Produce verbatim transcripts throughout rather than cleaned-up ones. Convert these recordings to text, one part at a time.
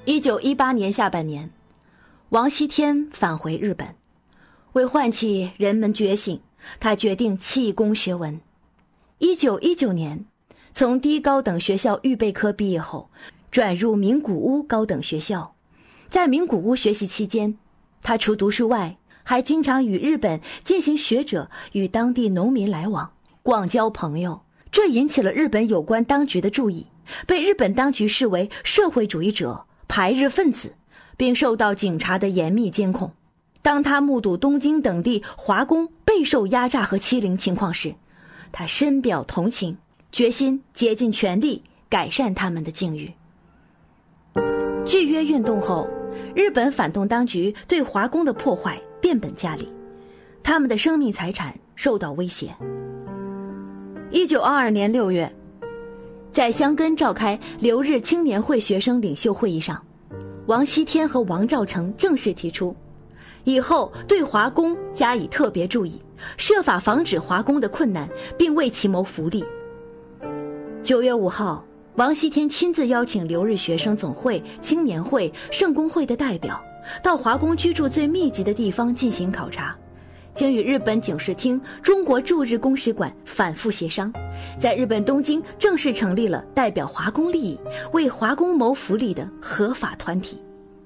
一九一八年下半年，王锡天返回日本，为唤起人们觉醒，他决定弃工学文。一九一九年，从第一高等学校预备科毕业后，转入名古屋高等学校。在名古屋学习期间，他除读书外，还经常与日本进行学者与当地农民来往，广交朋友。这引起了日本有关当局的注意，被日本当局视为社会主义者、排日分子，并受到警察的严密监控。当他目睹东京等地华工备受压榨和欺凌情况时，他深表同情，决心竭尽全力改善他们的境遇。拒约运动后，日本反动当局对华工的破坏变本加厉，他们的生命财产受到威胁。一九二二年六月，在箱根召开留日青年会学生领袖会议上，王锡天和王兆成正式提出，以后对华工加以特别注意，设法防止华工的困难，并为其谋福利。九月五号，王锡天亲自邀请留日学生总会、青年会、圣公会的代表到华工居住最密集的地方进行考察，经与日本警视厅、中国驻日公使馆反复协商，在日本东京正式成立了代表华工利益、为华工谋福利的合法团体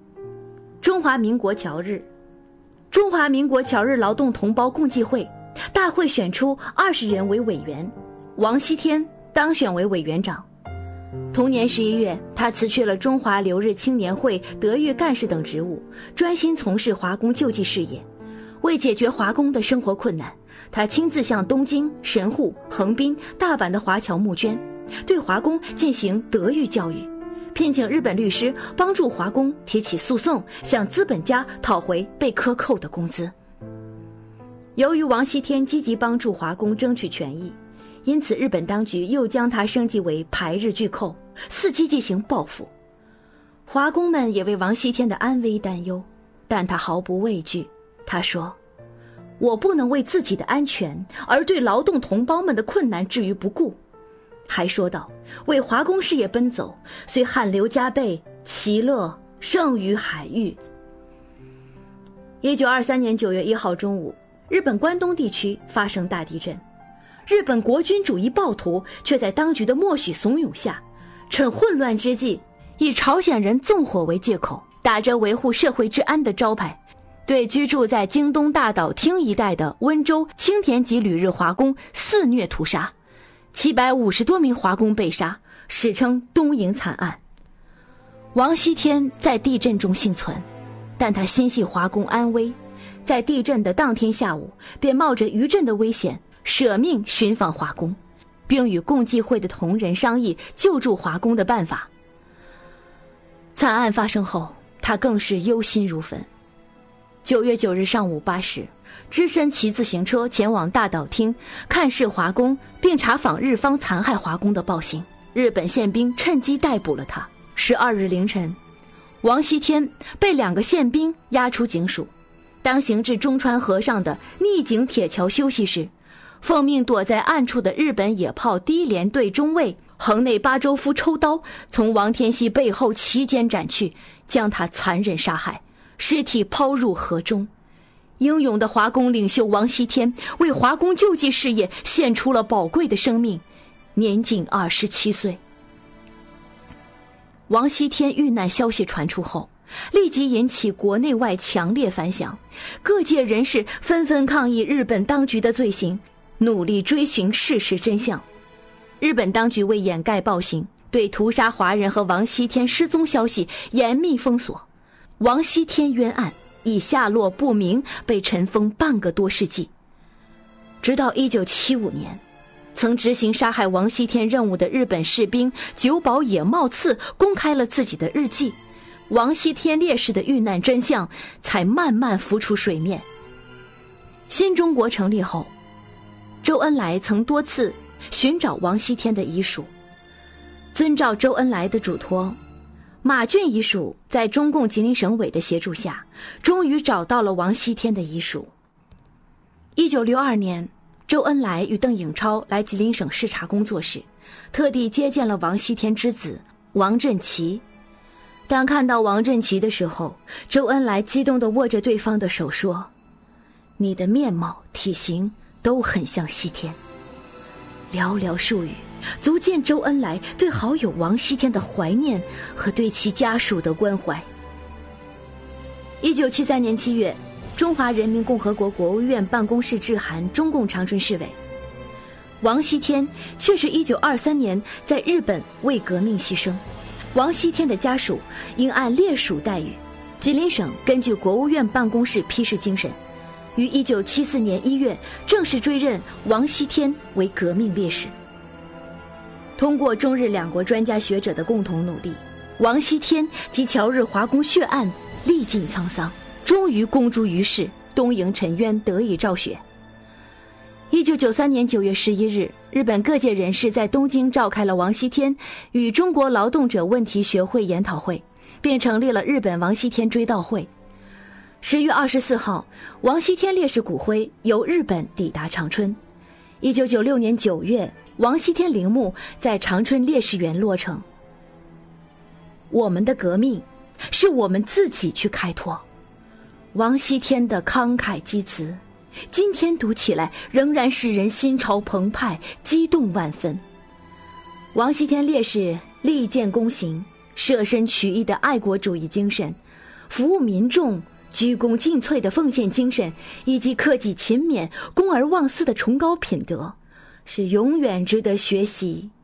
——中华民国侨日。中华民国侨日劳动同胞共济会大会选出二十人为委员，王锡天当选为委员长。同年十一月，他辞去了中华留日青年会德育干事等职务，专心从事华工救济事业。为解决华工的生活困难，他亲自向东京、神户、横滨、大阪的华侨募捐，对华工进行德育教育，聘请日本律师帮助华工提起诉讼，向资本家讨回被克扣的工资。由于王锡天积极帮助华工争取权益，因此日本当局又将他升级为排日巨寇，伺机进行报复。华工们也为王锡天的安危担忧，但他毫不畏惧。他说，我不能为自己的安全而对劳动同胞们的困难置于不顾。还说道，为华工事业奔走，虽汗流浃背，其乐胜于海域。一九二三年九月一号中午，日本关东地区发生大地震，日本国军主义暴徒却在当局的默许怂恿下，趁混乱之际，以朝鲜人纵火为借口，打着维护社会治安的招牌，对居住在京东大岛町一带的温州、青田籍旅日华工肆虐屠杀，七百五十多名华工被杀，史称东营惨案。王锡天在地震中幸存，但他心系华工安危，在地震的当天下午，便冒着余震的危险，舍命寻访华工，并与共济会的同仁商议救助华工的办法。惨案发生后，他更是忧心如焚。九月九日上午八时，只身骑自行车前往大岛町看视华工，并查访日方残害华工的暴行。日本宪兵趁机逮捕了他。十二日凌晨，王锡天被两个宪兵押出警署。当行至中川河上的逆井铁桥休息时，奉命躲在暗处的日本野炮第一联队中尉横内八周夫抽刀从王天熙背后齐肩斩去，将他残忍杀害，尸体抛入河中。英勇的华工领袖王锡天为华工救济事业献出了宝贵的生命，年仅二十七岁。王锡天遇难消息传出后，立即引起国内外强烈反响，各界人士纷纷抗议日本当局的罪行，努力追寻事实真相。日本当局为掩盖暴行，对屠杀华人和王锡天失踪消息严密封锁。王锡天冤案以下落不明被尘封半个多世纪。直到一九七五年，曾执行杀害王锡天任务的日本士兵久保野茂次公开了自己的日记，王锡天烈士的遇难真相才慢慢浮出水面。新中国成立后，周恩来曾多次寻找王锡天的遗属，遵照周恩来的嘱托，马俊遗属在中共吉林省委的协助下，终于找到了王锡天的遗属。一九六二年，周恩来与邓颖超来吉林省视察工作时，特地接见了王锡天之子王振奇。 当看到王振奇的时候，周恩来激动地握着对方的手说：“你的面貌、体型都很像西天。”寥寥数语，足见周恩来对好友王锡天的怀念和对其家属的关怀。一九七三年七月，中华人民共和国国务院办公室致函中共长春市委。王锡天却是一九二三年在日本为革命牺牲。王锡天的家属应按烈属待遇，吉林省根据国务院办公室批示精神，于一九七四年一月正式追认王锡天为革命烈士。通过中日两国专家学者的共同努力，王锡天及侨日华工血案历尽沧桑，终于公诸于世，东瀛沉冤得以昭雪。一九九三年九月十一日，日本各界人士在东京召开了王锡天与中国劳动者问题学会研讨会，并成立了日本王锡天追悼会。十月二十四号，王锡天烈士骨灰由日本抵达长春。一九九六年九月，王锡天陵墓在长春烈士园落成。我们的革命是我们自己去开拓。王锡天的慷慨激词，今天读起来仍然使人心潮澎湃，激动万分。王锡天烈士立剑躬行，舍身取义的爱国主义精神，服务民众、鞠躬尽瘁的奉献精神，以及克己勤勉、公而忘私的崇高品德，是永远值得学习